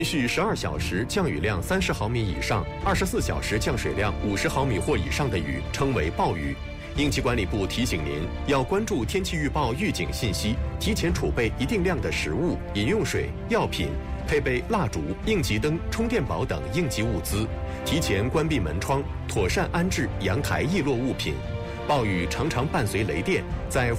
连续12小时降雨量30毫米以上，24小时降水量50毫米或以上的雨称为暴雨。应急管理部提醒您，要关注天气预报预警信息，提前储备一定量的食物、饮用水、药品，配备蜡烛、应急灯、充电宝等应急物资，提前关闭门窗，妥善安置阳台易落物品。暴雨常常伴随雷电，在